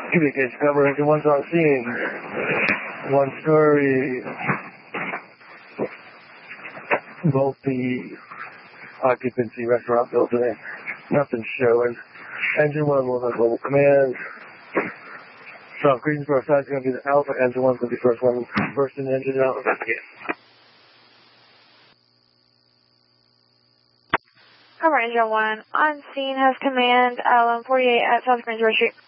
Communication cover, engine 1's on scene. 1 story. Multi-occupancy restaurant building. Nothing showing. Engine 1 will have global command. So Greensboro side's going to be the Alpha. Engine 1's going to be first one bursting the engine out. Cover engine 1 on scene, has command, LM 48 at South Greensboro Street.